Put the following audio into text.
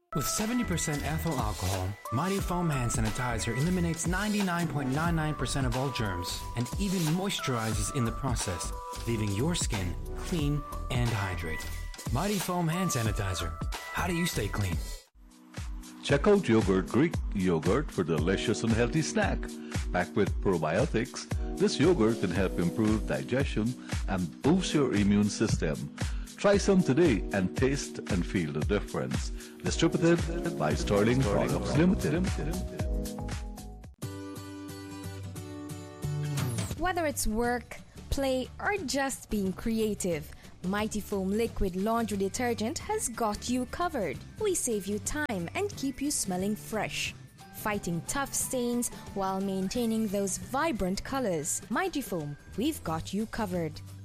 With 70% ethyl alcohol, Mighty Foam Hand Sanitizer eliminates 99.99% of all germs and even moisturizes in the process, leaving your skin clean and hydrated. Mighty Foam Hand Sanitizer. How do you stay clean? Check out Yogurt Greek yogurt for delicious and healthy snack. Packed with probiotics, this yogurt can help improve digestion and boost your immune system. Try some today and taste and feel the difference. Distributed by Sterling Products Limited. Whether it's work, play, or just being creative, Mighty Foam Liquid Laundry Detergent has got you covered. We save you time and keep you smelling fresh, fighting tough stains while maintaining those vibrant colors. Mighty Foam, we've got you covered.